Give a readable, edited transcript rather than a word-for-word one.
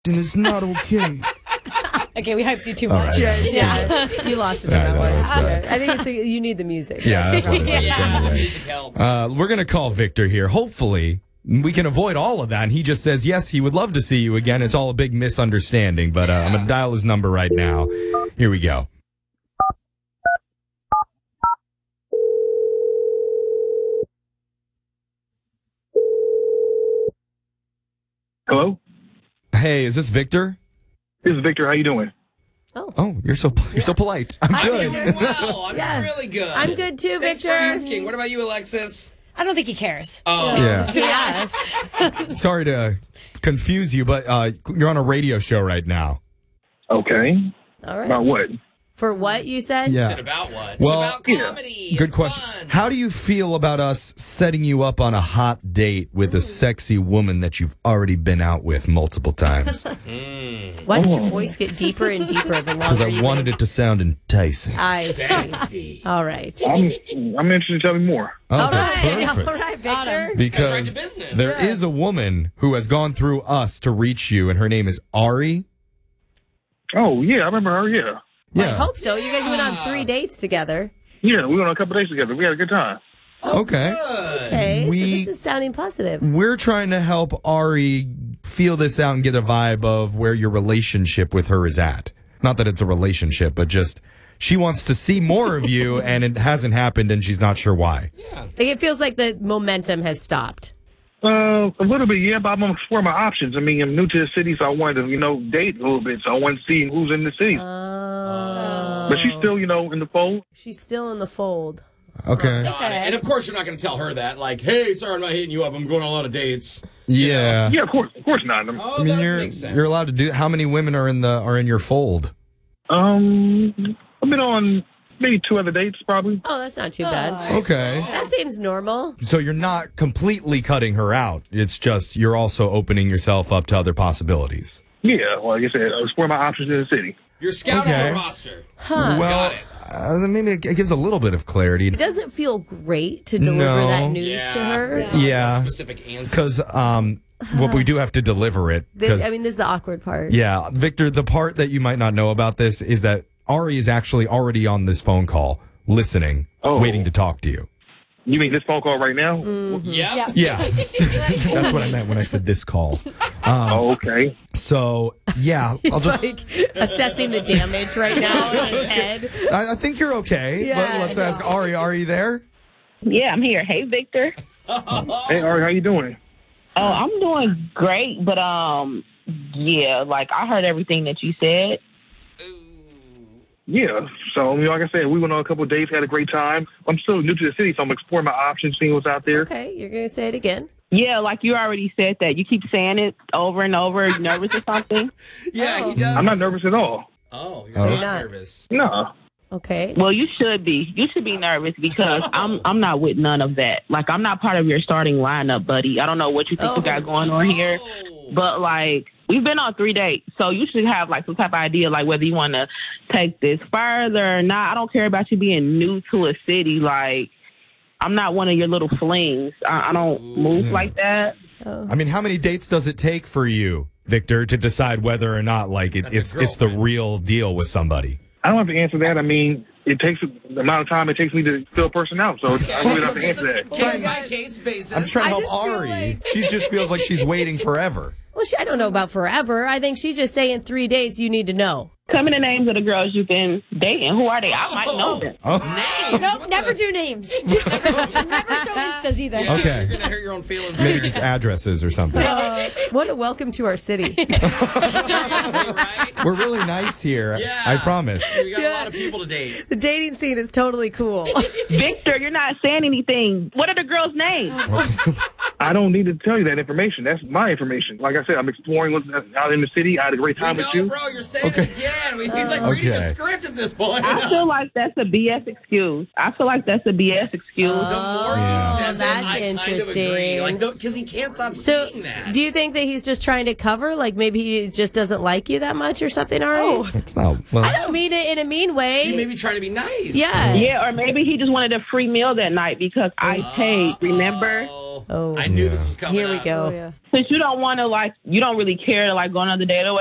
and it's not okay. Okay, we hyped you too All much. right, Yeah, you lost me that one. right. I think you need the music. Yeah, that's what it is. Yeah, Anyway. music helps. We're going to call Victor here. Hopefully, we can avoid all of that. And he just says, yes, he would love to see you again. It's all a big misunderstanding. But I'm going to dial his number right now. Here we go. Hello? Hey, is this Victor? This is Victor. How you doing? Oh, you're so polite. I'm I'm good. doing well. I'm Yeah. really good. I'm good too, Thanks Victor. for asking. What about you, Alexis? I don't think he cares. Oh, Yeah. Yes. Sorry to confuse you, but you're on a radio show right now. Okay. All right. About what? For what you said? Is Yeah. it about what? Well, it's about comedy. Good and question. fun. How do you feel about us setting you up on a hot date with a sexy woman that you've already been out with multiple times? Why did your voice get deeper and deeper the Because longer I you wanted it to sound enticing. I see. Sexy. All right. I'm interested to tell me more. All Okay, right. perfect. All right, Victor. Because Right to business. there is a woman who has gone through us to reach you, and her name is Ari. Oh, yeah. I remember her. Yeah. I hope so. You guys went on 3 dates together. Yeah. We went on a couple days together. We had a good time. Okay. Good. Okay, We- so this is sounding positive. We're trying to help Ari feel this out and get a vibe of where your relationship with her is at. Not that it's a relationship, but just she wants to see more of you, and it hasn't happened, and she's not sure why. Like, it feels like the momentum has stopped. A little bit, yeah, but I'm going to explore my options. I mean, I'm new to the city, so I wanted to, date a little bit. So I wanted to see who's in the city. But she's still, in the fold. She's still in the fold. Okay. Got it. And of course, you're not going to tell her that. Like, hey, sorry, I'm not hitting you up. I'm going on a lot of dates. Yeah. Yeah, of course not. Oh, I mean, that you're makes sense. you're allowed to do. How many women are in your fold? I've been on maybe 2 other dates, probably. Oh, that's not too bad. Okay. That seems normal. So you're not completely cutting her out. It's just you're also opening yourself up to other possibilities. Yeah, well, like I said, I'm exploring my options in the city. You're scouting Okay. the roster. Huh. Well, Got it. maybe it gives a little bit of clarity. It doesn't feel great to deliver No. that news to her. Yeah. Specific answer. Because well, we do have to deliver it. 'cause- This is the awkward part. yeah, Victor, the part that you might not know about this is that Ari is actually already on this phone call, listening, Oh. waiting to talk to you. You mean this phone call right now? Yeah. Yeah, that's what I meant when I said this call. Oh, okay. So yeah, I'll It's just. like assessing the damage right now in his head. I think you're okay. Yeah, Let's I ask Ari. Are you there? Yeah, I'm here. Hey, Victor. Hey, Ari, how you doing? Oh, I'm doing great, but yeah, like I heard everything that you said. Yeah. So, like I said, we went on a couple of dates, had a great time. I'm still new to the city, so I'm exploring my options, seeing what's out there. Okay, you're going to say it again. Yeah, like you already said that. You keep saying it over and over. You nervous or something? Yeah, he does. I'm not nervous at all. Oh, you're Oh. not You're not. nervous. No. Okay. Well, you should be. You should be nervous because I'm not with none of that. Like I'm not part of your starting lineup, buddy. I don't know what you think you got going on here, but like we've been on 3 dates, so you should have like some type of idea, like whether you want to take this further or not. I don't care about you being new to a city. Like I'm not one of your little flings. I don't move like that. I mean, how many dates does it take for you, Victor, to decide whether or not like it's the girlfriend. real deal with somebody? I don't have to answer that. I mean, it takes the amount of time it takes me to fill a person out, so I really don't have to answer that. Case by case basis. I'm trying to I help just feel Ari. like- She just feels like she's waiting forever. Well, I don't know about forever. I think she's just saying 3 dates you need to know. Tell me the names of the girls you've been dating. Who are they? I might know them. Names. Nope, never do names. never show Instas either. Yeah, Okay. You're gonna hurt your own feelings. Maybe just addresses or something. What a welcome to our city. Seriously, right? We're really nice here. Yeah. I promise. We got a lot of people to date. The dating scene is totally cool. Victor, you're not saying anything. What are the girls' names? I don't need to tell you that information. That's my information. Like I said, I'm exploring what's out in the city. I had a great time We with know, you. bro. You're saying it again. man. He's like reading a script at this point. I feel like that's a BS excuse. The more Oh, he says that's it, I kind of interesting. agree. Like, because he can't stop So, saying that. do you think that he's just trying to cover? Like, maybe he just doesn't like you that much or something, Ari? Oh. It's not. Well, I don't mean it in a mean way. He may be trying to be nice. Yeah. Yeah, or maybe he just wanted a free meal that night because I paid, remember? Oh. I knew this was coming Here we up. go. Oh, yeah. Since you don't want to, like, you don't really care to, like, go on another date or